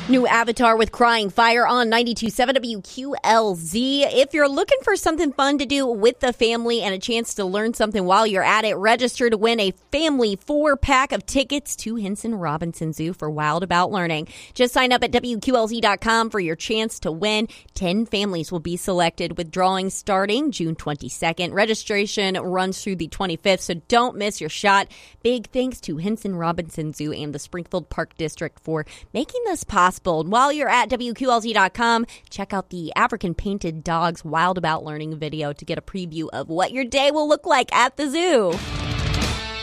New Avatar with Crying Fire on 92.7 WQLZ. If you're looking for something fun to do with the family and a chance to learn something while you're at it, register to win a family 4-pack of tickets to Henson Robinson Zoo for Wild About Learning. Just sign up at WQLZ.com for your chance to win. 10 families will be selected with drawings starting June 22nd. Registration runs through the 25th, so don't miss your shot. Big thanks to Henson Robinson Zoo and the Springfield Park District for making this possible. And while you're at WQLZ.com, check out the African Painted Dogs Wild About Learning video to get a preview of what your day will look like at the zoo.